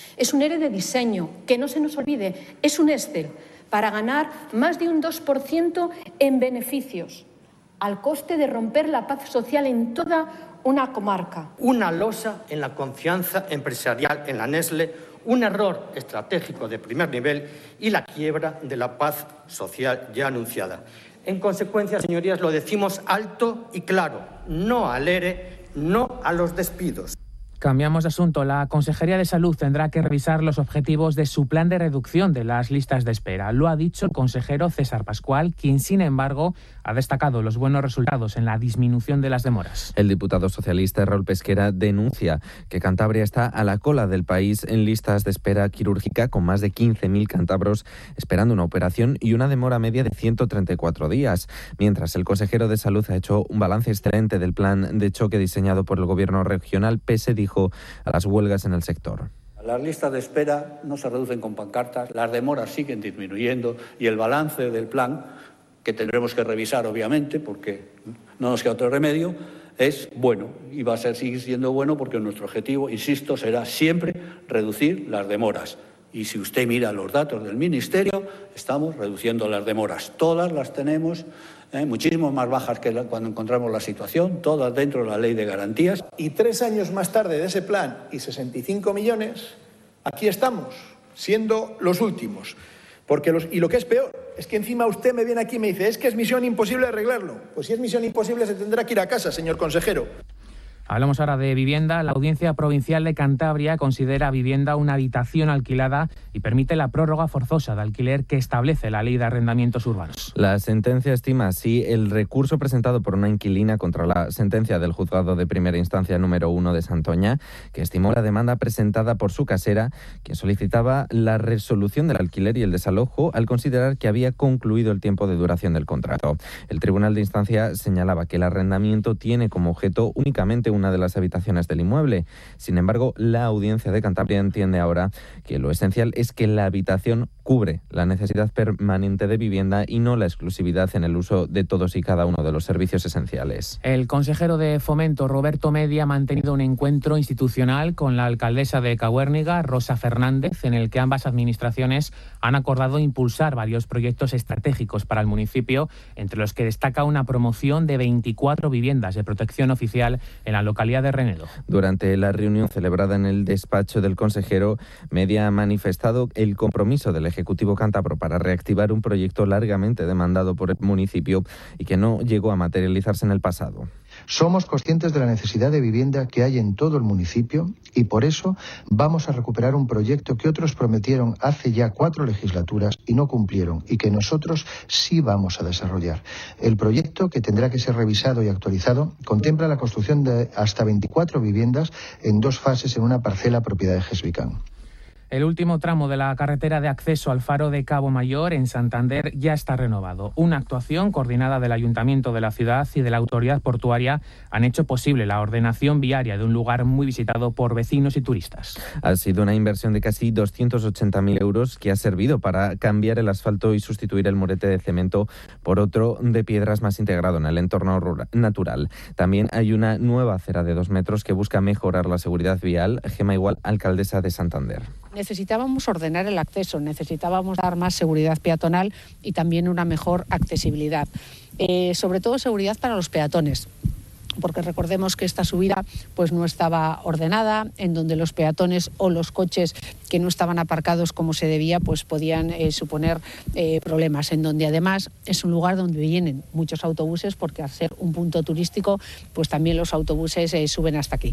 Es un ERE de diseño, que no se nos olvide, es un Excel para ganar más de un 2% en beneficios, al coste de romper la paz social en toda una comarca. Una losa en la confianza empresarial en la Nestlé, un error estratégico de primer nivel y la quiebra de la paz social ya anunciada. En consecuencia, señorías, lo decimos alto y claro, no al ERE, no a los despidos. Cambiamos de asunto. La Consejería de Salud tendrá que revisar los objetivos de su plan de reducción de las listas de espera. Lo ha dicho el consejero César Pascual, quien, sin embargo, ha destacado los buenos resultados en la disminución de las demoras. El diputado socialista Raúl Pesquera denuncia que Cantabria está a la cola del país en listas de espera quirúrgica, con más de 15.000 cántabros esperando una operación y una demora media de 134 días. Mientras, el consejero de Salud ha hecho un balance excelente del plan de choque diseñado por el Gobierno regional, pese, dijo, a las huelgas en el sector. Las listas de espera no se reducen con pancartas, las demoras siguen disminuyendo y el balance del plan, que tendremos que revisar obviamente porque no nos queda otro remedio, es bueno y va a seguir siendo bueno porque nuestro objetivo, insisto, será siempre reducir las demoras. Y si usted mira los datos del Ministerio, estamos reduciendo las demoras. Todas las tenemos, muchísimo más bajas que cuando encontramos la situación, todas dentro de la ley de garantías. Y 3 años más tarde de ese plan y 65 millones, aquí estamos, siendo los últimos. Y lo que es peor, es que encima usted me viene aquí y me dice, es que es misión imposible arreglarlo. Pues si es misión imposible se tendrá que ir a casa, señor consejero. Hablamos ahora de vivienda. La Audiencia Provincial de Cantabria considera vivienda una habitación alquilada y permite la prórroga forzosa de alquiler que establece la Ley de Arrendamientos Urbanos. La sentencia estima así el recurso presentado por una inquilina contra la sentencia del Juzgado de Primera Instancia número 1 de Santoña, que estimó la demanda presentada por su casera, que solicitaba la resolución del alquiler y el desalojo al considerar que había concluido el tiempo de duración del contrato. El Tribunal de Instancia señalaba que el arrendamiento tiene como objeto únicamente una de las habitaciones del inmueble. Sin embargo, la Audiencia de Cantabria entiende ahora que lo esencial es que la habitación cubre la necesidad permanente de vivienda y no la exclusividad en el uso de todos y cada uno de los servicios esenciales. El consejero de Fomento, Roberto Media, ha mantenido un encuentro institucional con la alcaldesa de Cahuérniga, Rosa Fernández, en el que ambas administraciones han acordado impulsar varios proyectos estratégicos para el municipio, entre los que destaca una promoción de 24 viviendas de protección oficial en la localidad de Renedo. Durante la reunión celebrada en el despacho del consejero, Media ha manifestado el compromiso del Ejecutivo cántabro para reactivar un proyecto largamente demandado por el municipio y que no llegó a materializarse en el pasado. Somos conscientes de la necesidad de vivienda que hay en todo el municipio y por eso vamos a recuperar un proyecto que otros prometieron hace ya 4 legislaturas y no cumplieron y que nosotros sí vamos a desarrollar. El proyecto, que tendrá que ser revisado y actualizado, contempla la construcción de hasta 24 viviendas en 2 fases en una parcela propiedad de Gesvican. El último tramo de la carretera de acceso al faro de Cabo Mayor, en Santander, ya está renovado. Una actuación coordinada del Ayuntamiento de la ciudad y de la Autoridad Portuaria han hecho posible la ordenación viaria de un lugar muy visitado por vecinos y turistas. Ha sido una inversión de casi 280.000 euros que ha servido para cambiar el asfalto y sustituir el murete de cemento por otro de piedras más integrado en el entorno natural. También hay una nueva acera de 2 metros que busca mejorar la seguridad vial. Gema Igual, alcaldesa de Santander. Necesitábamos ordenar el acceso, necesitábamos dar más seguridad peatonal y también una mejor accesibilidad. Sobre todo seguridad para los peatones, porque recordemos que esta subida pues no estaba ordenada, en donde los peatones o los coches que no estaban aparcados como se debía pues podían suponer problemas, en donde además es un lugar donde vienen muchos autobuses, porque al ser un punto turístico pues también los autobuses suben hasta aquí.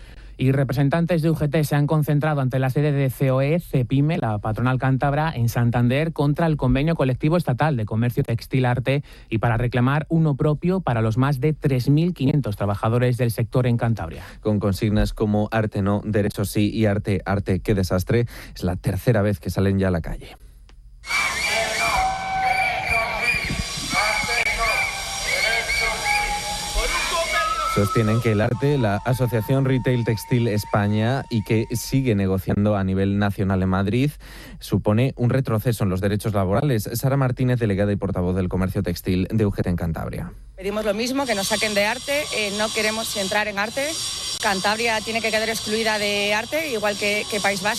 Y representantes de UGT se han concentrado ante la sede de COE, CEPIME, la patronal cántabra, en Santander, contra el convenio colectivo estatal de comercio textil arte y para reclamar uno propio para los más de 3.500 trabajadores del sector en Cantabria. Con consignas como arte no, derechos sí y arte, arte, qué desastre, es la tercera vez que salen ya a la calle. Sostienen que el arte, la Asociación Retail Textil España, y que sigue negociando a nivel nacional en Madrid, supone un retroceso en los derechos laborales. Sara Martínez, delegada y portavoz del comercio textil de UGT en Cantabria. Pedimos lo mismo, que nos saquen de arte, no queremos entrar en arte. Cantabria tiene que quedar excluida de arte, igual que País Vasco.